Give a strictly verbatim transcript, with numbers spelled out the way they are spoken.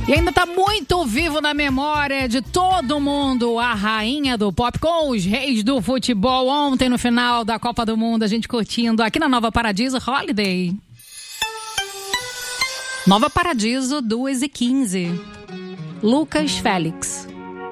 E ainda tá muito vivo na memória de todo mundo a rainha do pop com os reis do futebol. Ontem, no final da Copa do Mundo, a gente curtindo aqui na Nova Paradiso Holiday. Nova Paradiso, duas e quinze. Lucas Félix.